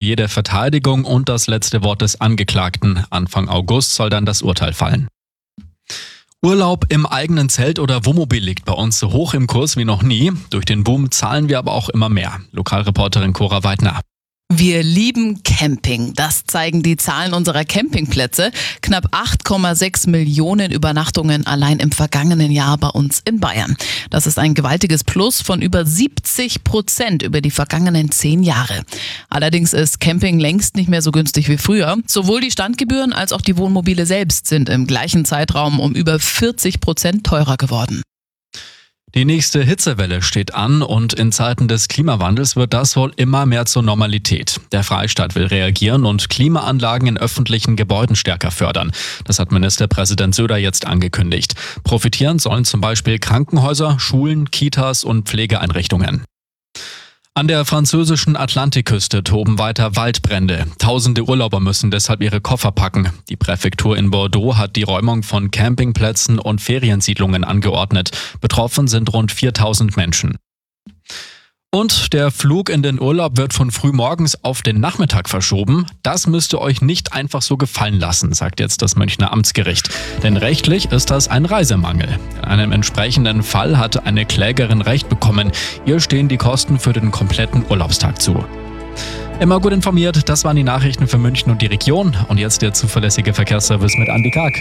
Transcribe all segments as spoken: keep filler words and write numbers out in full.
Plädoyer der Verteidigung und das letzte Wort des Angeklagten. Anfang August soll dann das Urteil fallen. Urlaub im eigenen Zelt oder Wohnmobil liegt bei uns so hoch im Kurs wie noch nie. Durch den Boom zahlen wir aber auch immer mehr. Lokalreporterin Cora Weidner. Wir lieben Camping. Das zeigen die Zahlen unserer Campingplätze. Knapp acht Komma sechs Millionen Übernachtungen allein im vergangenen Jahr bei uns in Bayern. Das ist ein gewaltiges Plus von über siebzig Prozent über die vergangenen zehn Jahre. Allerdings ist Camping längst nicht mehr so günstig wie früher. Sowohl die Standgebühren als auch die Wohnmobile selbst sind im gleichen Zeitraum um über vierzig Prozent teurer geworden. Die nächste Hitzewelle steht an und in Zeiten des Klimawandels wird das wohl immer mehr zur Normalität. Der Freistaat will reagieren und Klimaanlagen in öffentlichen Gebäuden stärker fördern. Das hat Ministerpräsident Söder jetzt angekündigt. Profitieren sollen zum Beispiel Krankenhäuser, Schulen, Kitas und Pflegeeinrichtungen. An der französischen Atlantikküste toben weiter Waldbrände. Tausende Urlauber müssen deshalb ihre Koffer packen. Die Präfektur in Bordeaux hat die Räumung von Campingplätzen und Feriensiedlungen angeordnet. Betroffen sind rund viertausend Menschen. Und der Flug in den Urlaub wird von frühmorgens auf den Nachmittag verschoben. Das müsst ihr euch nicht einfach so gefallen lassen, sagt jetzt das Münchner Amtsgericht. Denn rechtlich ist das ein Reisemangel. In einem entsprechenden Fall hatte eine Klägerin Recht bekommen. Ihr stehen die Kosten für den kompletten Urlaubstag zu. Immer gut informiert, das waren die Nachrichten für München und die Region. Und jetzt der zuverlässige Verkehrsservice mit Andi Karg.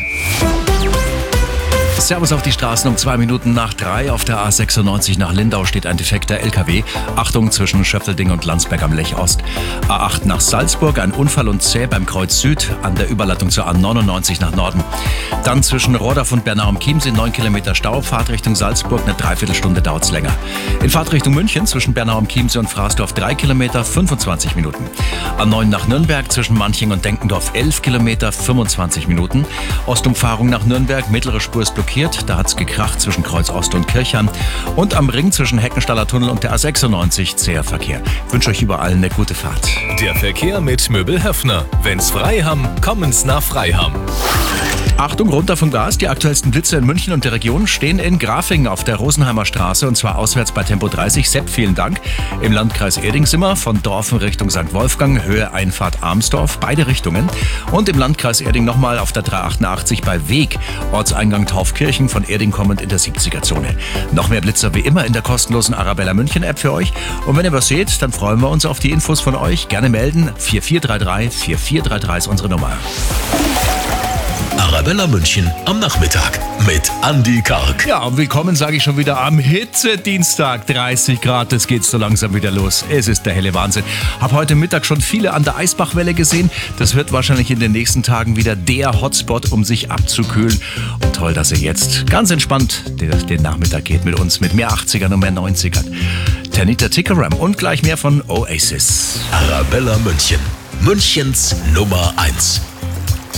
Servus auf die Straßen um zwei Minuten nach drei. Auf der A sechsundneunzig nach Lindau steht ein defekter L K W. Achtung zwischen Schöffelding und Landsberg am Lech Ost. A acht nach Salzburg, ein Unfall und zäh beim Kreuz Süd an der Überleitung zur A neunundneunzig nach Norden. Dann zwischen Rodorf und Bernau am Chiemsee neun Kilometer Stau. Fahrtrichtung Salzburg, eine Dreiviertelstunde dauert es länger. In Fahrtrichtung München zwischen Bernau am Chiemsee und Fraßdorf drei Kilometer, fünfundzwanzig Minuten. A neun nach Nürnberg zwischen Manching und Denkendorf elf Kilometer, fünfundzwanzig Minuten. Ostumfahrung nach Nürnberg, mittlere Spur ist blockiert. Da hat's gekracht zwischen Kreuz Ost und Kirchheim. Und am Ring zwischen Heckenstaller Tunnel und der A sechsundneunzig zäher Verkehr. Ich wünsche euch überall eine gute Fahrt. Der Verkehr mit Möbel Höffner. Wenn's frei haben, kommen's nach Freiham. Achtung, runter vom Gas. Die aktuellsten Blitze in München und der Region stehen in Grafing auf der Rosenheimer Straße und zwar auswärts bei Tempo dreißig. Sepp, vielen Dank. Im Landkreis Erding-Simmer von Dorfen Richtung Sankt Wolfgang, Höhe Einfahrt Armsdorf, beide Richtungen. Und im Landkreis Erding nochmal auf der dreihundertachtundachtzig bei Weg, Ortseingang Taufkirchen, von Erding kommend in der siebziger-Zone. Noch mehr Blitzer wie immer in der kostenlosen Arabella München-App für euch. Und wenn ihr was seht, dann freuen wir uns auf die Infos von euch. Gerne melden. vier vier drei drei, vier vier drei drei ist unsere Nummer. Arabella München am Nachmittag mit Andi Karg. Ja, und willkommen sage ich schon wieder am Hitzedienstag. dreißig Grad, es geht so langsam wieder los. Es ist der helle Wahnsinn. Hab heute Mittag schon viele an der Eisbachwelle gesehen. Das wird wahrscheinlich in den nächsten Tagen wieder der Hotspot, um sich abzukühlen. Und toll, dass ihr jetzt ganz entspannt den Nachmittag geht mit uns, mit mehr achtzigern und mehr neunzigern. Tanita Tikaram und gleich mehr von Oasis. Arabella München, Münchens Nummer eins.